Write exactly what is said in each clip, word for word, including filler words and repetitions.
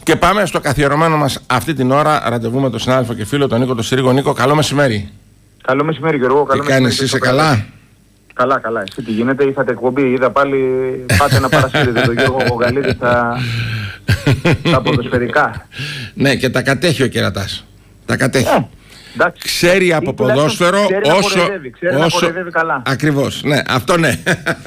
Και πάμε στο καθιερωμένο μας αυτή την ώρα ραντεβού με τον συνάδελφο και φίλο τον Νίκο τον Συρίγο. Νίκο, καλό μεσημέρι. Καλό μεσημέρι, Γιώργο. Τι κάνεις, είσαι καλά? Καλά, καλά. Εσύ τι γίνεται, είχατε εκπομπή, είδα πάλι πάτε να παρασύρετε τον Γιώργο Γογαλίδη στα, στα ποδοσφαιρικά. Ναι, και τα κατέχει ο κερατάς. Τα κατέχει. Ε, εντάξει. Ξέρει από ποδόσφαιρο ξέρει όσο... Να κοροϊδεύει, ξέρει όσο... να κοροϊδεύει καλά. Ακριβώς, ναι, αυτό ναι.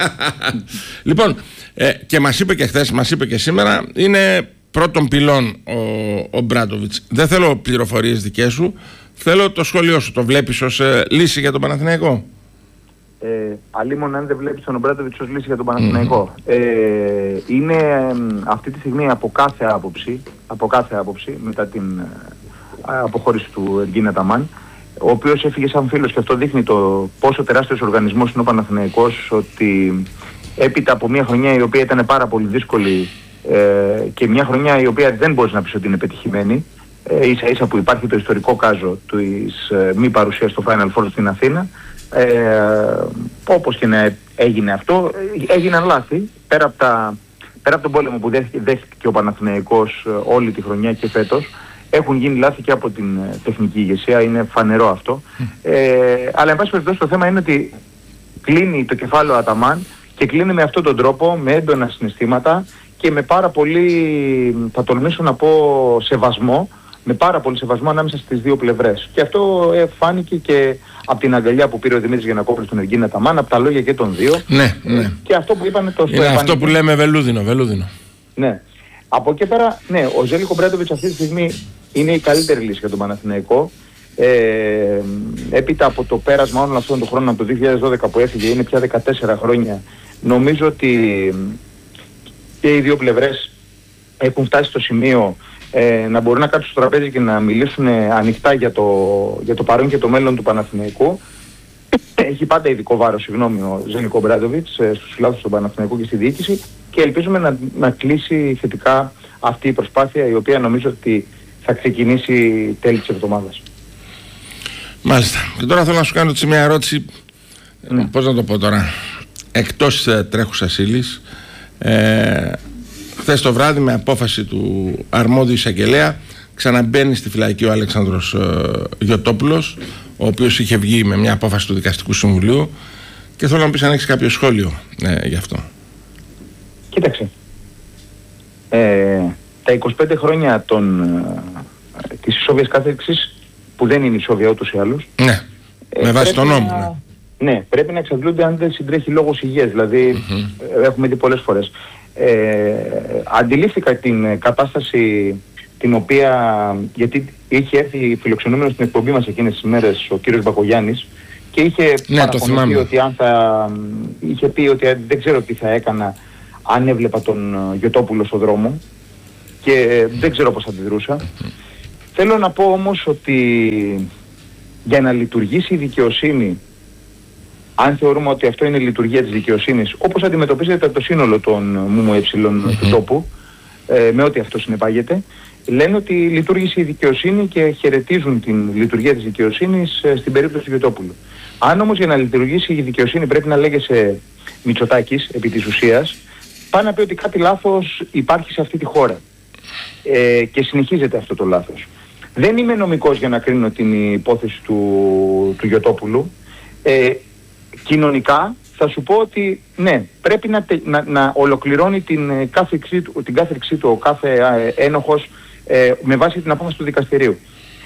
Λοιπόν, ε, και μας είπε και χθες, μας είπε και σήμερα, είναι πρώτον πυλών ο, ο Μπράντοβιτς. Δεν θέλω πληροφορίες δικές σου, θέλω το σχόλιο σου. Το βλέπεις ως ε, λύση για τον Παναθηναϊκό? Ε, αλίμονα αν δεν βλέπεις τον Μπράντοβιτς ως λύση για τον Παναθηναϊκό. Mm. Ε, είναι ε, αυτή τη στιγμή από κάθε άποψη, από κάθε άποψη μετά την ε, αποχώρηση του Εργίν Αταμάν, ο οποίος έφυγε σαν φίλος, και αυτό δείχνει το πόσο τεράστιος οργανισμός είναι ο Παναθηναϊκός, ότι έπειτα από μια χρονιά η οποία ήταν πάρα πολύ δύσκολη ε, και μια χρονιά η οποία δεν μπορείς να πεις ότι είναι πετυχημένη, ε, ίσα ίσα που υπάρχει το ιστορικό κάζο της ε, μη παρουσίας στο Final Four στην Αθήνα, ε, όπως και να έγινε αυτό, έγιναν λάθη πέρα από, τα, πέρα από τον πόλεμο που δέχτηκε, δέχτηκε ο Παναθηναϊκός όλη τη χρονιά και φέτος. Έχουν γίνει λάθη και από την τεχνική ηγεσία, είναι φανερό αυτό. Ε, αλλά εν πάση περιπτώσει το θέμα είναι ότι κλείνει το κεφάλαιο Αταμάν και κλείνει με αυτόν τον τρόπο, με έντονα συναισθήματα και με πάρα πολύ, θα τολμήσω να πω, σεβασμό, με πάρα πολύ σεβασμό ανάμεσα στις δύο πλευρές. Και αυτό ε, φάνηκε και από την αγκαλιά που πήρε ο Δημήτρης Γιαννακόπουλος στον Εργίν Αταμάν, από τα λόγια και των δύο. Ναι, ναι. Και αυτό που είπανε το είναι αυτό που λέμε βελούδινο, βελούδινο. Ναι. Από εκεί πέρα, ναι, ο Ζέλικο Μπράντοβιτς αυτή τη στιγμή είναι η καλύτερη λύση για τον Παναθηναϊκό. Ε, έπειτα από το πέρασμα όλων αυτών των χρόνων, από το δύο χιλιάδες δώδεκα που έφυγε, είναι πια δεκατέσσερα χρόνια. Νομίζω ότι και οι δύο πλευρές έχουν φτάσει στο σημείο ε, να μπορούν να κάτσουν στο τραπέζι και να μιλήσουν ανοιχτά για το, για το παρόν και το μέλλον του Παναθηναϊκού. Έχει πάντα ειδικό βάρος, συγγνώμη, ο Ζέλικο Μπράντοβιτς ε, στους φιλάθλους του Παναθηναϊκού και στη διοίκηση, και ελπίζουμε να, να κλείσει θετικά αυτή η προσπάθεια, η οποία νομίζω ότι θα ξεκινήσει τέλη της εβδομάδας. Μάλιστα. Και τώρα θέλω να σου κάνω έτσι μια ερώτηση, ναι. Πώς να το πω τώρα, εκτός ε, τρέχουσας ύλης. Ε, χθες το βράδυ, με απόφαση του αρμόδιου εισαγγελέα, ξαναμπαίνει στη φυλακή ο Αλέξανδρος ε, Γιωτόπουλος, ο οποίος είχε βγει με μια απόφαση του Δικαστικού Συμβουλίου, και θέλω να πεις αν έχεις κάποιο σχόλιο ε, γι' αυτό. Κοίταξε. Ε, τα είκοσι πέντε χρόνια των, ε, της ισόβιας κάθεξης, που δεν είναι ισόβια ούτως ή άλλως. Ναι, ε, με βάση τον νόμο. Να, ναι. ναι, πρέπει να εξαντλούνται αν δεν συντρέχει λόγος υγείας. Δηλαδή, mm-hmm. έχουμε δει πολλές φορές. Ε, αντιλήφθηκα την κατάσταση την οποία, γιατί είχε έρθει φιλοξενούμενος στην εκπομπή μας εκείνες τις μέρες ο κύριος Μπακογιάννης, και είχε ναι, παραπονηθεί ότι αν θα, είχε πει ότι δεν ξέρω τι θα έκανα αν έβλεπα τον Γιωτόπουλο στον δρόμο, και δεν ξέρω πώς θα αντιδρούσα. Mm-hmm. Θέλω να πω όμως ότι για να λειτουργήσει η δικαιοσύνη, αν θεωρούμε ότι αυτό είναι η λειτουργία της δικαιοσύνης, όπως αντιμετωπίζεται το σύνολο των ΜΜΕ mm-hmm. του τόπου, ε, με ό,τι αυτό συνεπάγεται, λένε ότι λειτουργήσε η δικαιοσύνη και χαιρετίζουν την λειτουργία της δικαιοσύνης ε, στην περίπτωση του Γιωτόπουλου. Αν όμως για να λειτουργήσει η δικαιοσύνη πρέπει να λέγεσαι Μητσοτάκης επί της ουσίας, πάει να πει ότι κάτι λάθος υπάρχει σε αυτή τη χώρα. Ε, και συνεχίζεται αυτό το λάθος. Δεν είμαι νομικός για να κρίνω την υπόθεση του, του Γιωτόπουλου. Ε, κοινωνικά θα σου πω ότι ναι, πρέπει να, να, να ολοκληρώνει την κάθεξή του, την κάθεξή του ο κάθε ε, ένοχος ε, με βάση την απόφαση του δικαστηρίου.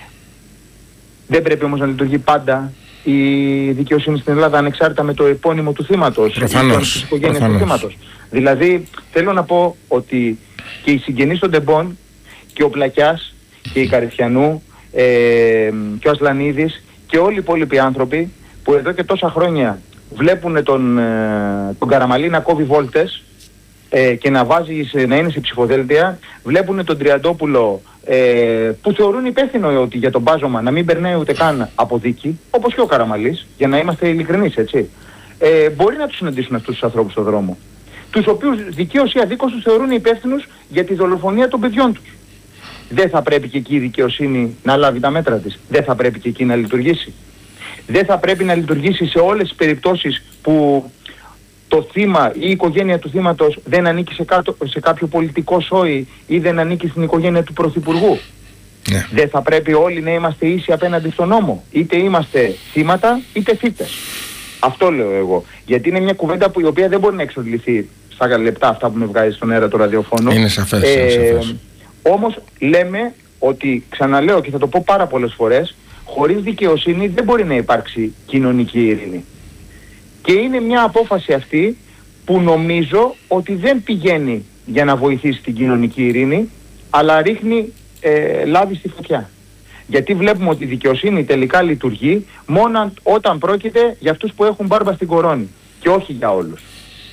Δεν πρέπει όμως να λειτουργεί πάντα η δικαιοσύνη στην Ελλάδα ανεξάρτητα με το επώνυμο του θύματος. Προφανώς. Του θύματος. Δηλαδή θέλω να πω ότι και οι συγγενείς των Ντεμπών και ο Πλακιάς και η Καριθιανού ε, και ο Ασλανίδης και όλοι οι υπόλοιποι άνθρωποι που εδώ και τόσα χρόνια βλέπουν τον, ε, τον Καραμαλή να κόβει βόλτες ε, και να, βάζει, να είναι σε ψηφοδέλτια, βλέπουν τον Τριαντόπουλο ε, που θεωρούν υπεύθυνο ότι για τον μπάζωμα να μην περνάει ούτε καν από δίκη, όπως και ο Καραμαλής, για να είμαστε ειλικρινείς, έτσι. Ε, μπορεί να τους συναντήσουν αυτούς τους ανθρώπους στον δρόμο, τους οποίους δικαίως ή αδίκως τους θεωρούν υπεύθυνους για τη δολοφονία των παιδιών τους. Δεν θα πρέπει και εκεί η δικαιοσύνη να λάβει τα μέτρα της? Δεν θα πρέπει και εκεί να λειτουργήσει? Δεν θα πρέπει να λειτουργήσει σε όλες τις περιπτώσεις που το θύμα ή η οικογένεια του θύματος δεν ανήκει σε, κάτω, σε κάποιο πολιτικό σόι ή δεν ανήκει στην οικογένεια του Πρωθυπουργού. Ναι. Δεν θα πρέπει όλοι να είμαστε ίσοι απέναντι στον νόμο? Είτε είμαστε θύματα είτε θύτες. Αυτό λέω εγώ. Γιατί είναι μια κουβέντα που η οποία δεν μπορεί να εξαντληθεί στα λεπτά αυτά που με βγάζει στον αέρα του ραδιοφώνου. Είναι σαφές. Ε, είναι σαφές. Όμως λέμε ότι, ξαναλέω και θα το πω πάρα πολλές φορές, χωρίς δικαιοσύνη δεν μπορεί να υπάρξει κοινωνική ειρήνη. Και είναι μια απόφαση αυτή που νομίζω ότι δεν πηγαίνει για να βοηθήσει την κοινωνική ειρήνη, αλλά ρίχνει ε, λάδι στη φωτιά. Γιατί βλέπουμε ότι η δικαιοσύνη τελικά λειτουργεί μόνο όταν πρόκειται για αυτούς που έχουν μπάρμπα στην κορώνη και όχι για όλους.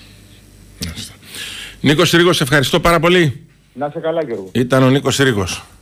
Νίκος Συρίγος, ευχαριστώ πάρα πολύ. Να είσαι καλά, Γιώργο. Ήταν ο Νίκος Συρίγος.